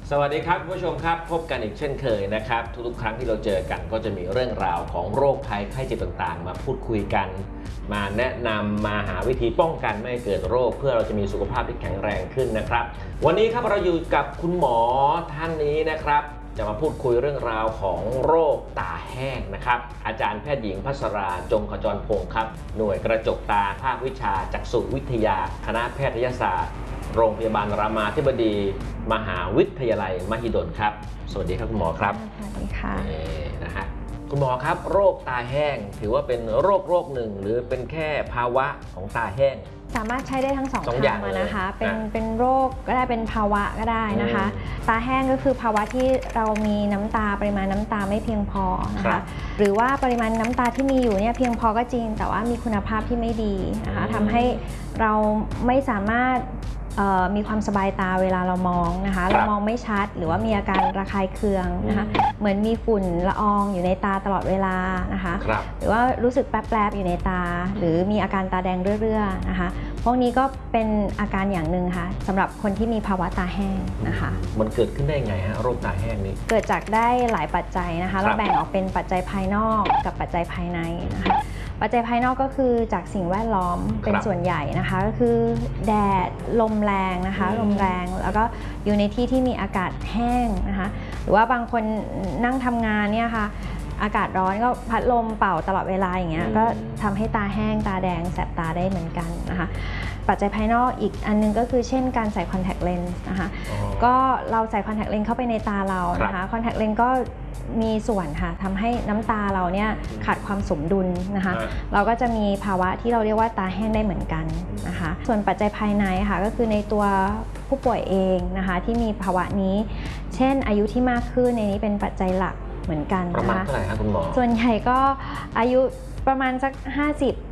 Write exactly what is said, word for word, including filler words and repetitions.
สวัสดีครับผู้ชมครับพบกันอีกเช่นเคยนะครับทุกๆครั้งที่เราเจอกันก็จะมีเรื่องราวของโรคภัยไข้เจ็บต่างๆมาพูดคุยกันมาแนะนำมาหาวิธีป้องกันไม่ให้เกิดโรคเพื่อเราจะมีสุขภาพที่แข็งแรงขึ้นนะครับวันนี้ครับเราอยู่กับคุณหมอท่านนี้นะครับจะมาพูดคุยเรื่องราวของโรคตาแห้งนะครับอาจารย์แพทย์หญิงภัสราจงขจรพงศ์ครับหน่วยกระจกตาภาควิชาจักษุวิทยาคณะแพทยศาสตร์โรงพยาบาลรามาธิบดีมหาวิทยาลัยมหิดลครับสวัสดีครับคุณหมอครับสวัสดีค่ะนะฮะคุณหมอครับโรคตาแห้งถือว่าเป็นโรคโรคหนึ่งหรือเป็นแค่ภาวะของตาแห้งสามารถใช้ได้ทั้งสองทางนะคะเป็นเป็นโรคก็ได้เป็นภาวะก็ได้นะคะตาแห้งก็คือภาวะที่เรามีน้ำตาปริมาณน้ำตาไม่เพียงพอนะคะหรือว่าปริมาณน้ำตาที่มีอยู่เนี่ยเพียงพอก็จริงแต่ว่ามีคุณภาพที่ไม่ดีนะคะทำให้เราไม่สามารถมีความสบายตาเวลาเรามองนะคะเรามองไม่ชัดหรือว่ามีอาการระคายเคืองนะคะเหมือนมีฝุ่นละอองอยู่ในตาตลอดเวลานะคะหรือว่ารู้สึกแป๊บๆอยู่ในตาหรือมีอาการตาแดงเรื่อยๆนะคะพวกนี้ก็เป็นอาการอย่างหนึ่งค่ะสำหรับคนที่มีภาวะตาแห้งนะคะมันเกิดขึ้นได้ไงฮะโรคตาแห้งนี้เกิดจากได้หลายปัจจัยนะคะเราแบ่งออกเป็นปัจจัยภายนอกกับปัจจัยภายในนะคะปัจจัยภายนอกก็คือจากสิ่งแวดล้อมเป็นส่วนใหญ่นะคะก็คือแดดลมแรงนะคะลมแรงแล้วก็อยู่ในที่ที่มีอากาศแห้งนะคะหรือว่าบางคนนั่งทำงานเนี่ยค่ะอากาศร้อนก็พัดลมเป่าตลอดเวลาอย่างเงี้ยก็ทำให้ตาแห้งตาแดงแสบตาได้เหมือนกันนะคะปัจจัยภายนอกอีกอันนึงก็คือเช่นการใส่คอนแทคเลนส์นะคะก็เราใส่คอนแทคเลนส์เข้าไปในตาเรานะคะคอนแทคเลนส์ก็มีส่วนค่ะทำให้น้ำตาเราเนี่ยขาดความสมดุลนะคะเราก็จะมีภาวะที่เราเรียกว่าตาแห้งได้เหมือนกันนะคะส่วนปัจจัยภายในค่ะก็คือในตัวผู้ป่วยเองนะคะที่มีภาวะนี้เช่นอายุที่มากขึ้นในนี้เป็นปัจจัยหลักเหมือนกันประมาณเท่าไหร่ครับคุณหมอส่วนใหญ่ก็อายุประมาณสักห้าสิบ